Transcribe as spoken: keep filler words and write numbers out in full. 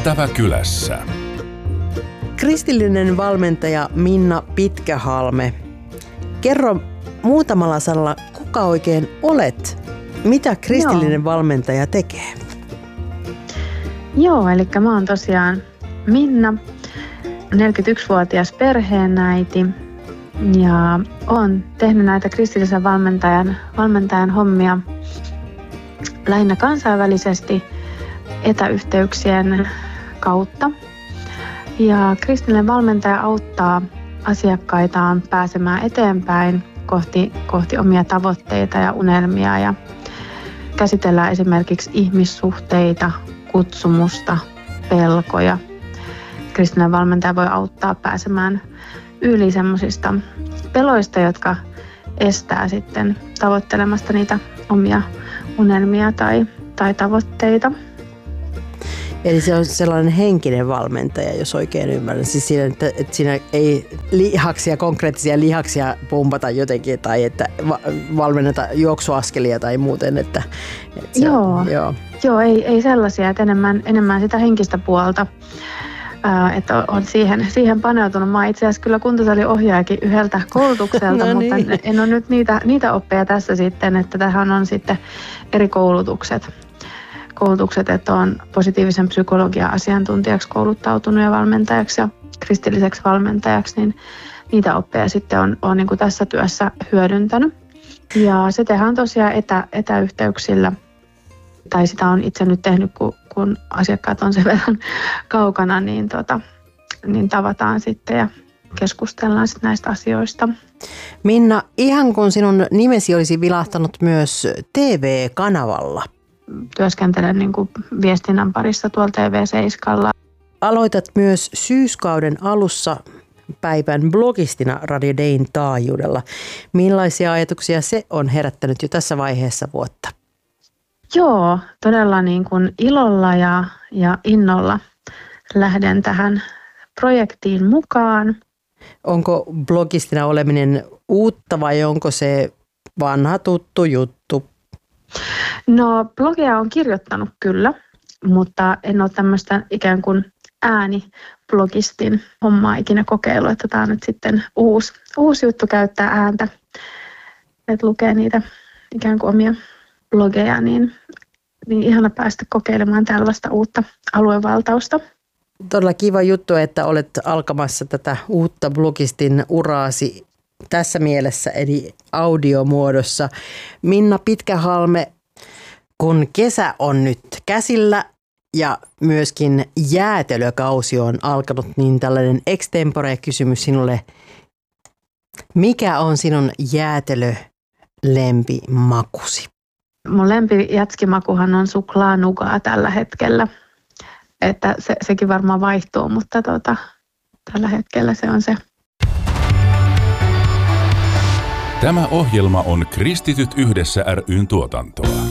Kestävä kylässä. Kristillinen valmentaja Minna Pitkähalme, kerro muutamalla sanalla, kuka oikein olet? Mitä kristillinen Joo. valmentaja tekee? Joo, eli mä oon tosiaan Minna, neljäkymmentäyksivuotias perheenäiti ja oon tehnyt näitä kristillisen valmentajan, valmentajan hommia lähinnä kansainvälisesti etäyhteyksien kautta. Ja kristillinen valmentaja auttaa asiakkaitaan pääsemään eteenpäin kohti, kohti omia tavoitteita ja unelmia ja käsitellään esimerkiksi ihmissuhteita, kutsumusta, pelkoja. Kristillinen valmentaja voi auttaa pääsemään yli semmoisista peloista, jotka estää sitten tavoittelemasta niitä omia unelmia tai, tai tavoitteita. Eli se on sellainen henkinen valmentaja, jos oikein ymmärrän. Siis siinä, että, että siinä ei lihaksia, konkreettisia lihaksia pumpata jotenkin tai että valmenneta juoksuaskelia tai muuten. Että, että se, joo, joo. joo ei, ei sellaisia, että enemmän, enemmän sitä henkistä puolta. Että on siihen, siihen paneutunut. Mä itse asiassa kyllä kuntosaliohjaajakin yhdeltä koulutukselta, no niin. Mutta en ole nyt niitä, niitä oppeja tässä sitten, että tähän on sitten eri koulutukset. Koulutukset, että on positiivisen psykologian asiantuntijaksi kouluttautunut ja valmentajaksi ja kristilliseksi valmentajaksi, niin niitä oppeja sitten on, on niin kuin tässä työssä hyödyntänyt. Ja se tehdään tosiaan etä, etäyhteyksillä, tai sitä on itse nyt tehnyt, kun, kun asiakkaat on sen verran kaukana, niin, tota, niin tavataan sitten ja keskustellaan sitten näistä asioista. Minna, ihan kun sinun nimesi olisi vilahtanut myös T V-kanavalla. Työskentelen niin kuin viestinnän parissa tuolla T V seitsemällä. Aloitat myös syyskauden alussa päivän blogistina Radio Dayn taajuudella. Millaisia ajatuksia se on herättänyt jo tässä vaiheessa vuotta? Joo, todella niin kuin ilolla ja, ja innolla lähden tähän projektiin mukaan. Onko blogistina oleminen uutta vai onko se vanha tuttu juttu? No, blogia on kirjoittanut kyllä, mutta en ole tämmöistä ikään kuin ääniblogistin hommaa ikinä kokeillut, että tämä on nyt sitten uusi, uusi juttu käyttää ääntä, että lukee niitä ikään kuin omia blogeja, niin, niin ihana päästä kokeilemaan tällaista uutta aluevaltausta. Todella kiva juttu, että olet alkamassa tätä uutta blogistin uraasi tässä mielessä, eli audiomuodossa. Minna Pitkähalme, kun kesä on nyt käsillä ja myöskin jäätelökausi on alkanut, niin tällainen extempore-kysymys sinulle. Mikä on sinun jäätelölempimakusi? Mun lempijätskimakuhan on suklaanugaa tällä hetkellä. Että se, sekin varmaan vaihtuu, mutta tota, tällä hetkellä se on se. Tämä ohjelma on Kristityt yhdessä ry:n tuotantoa.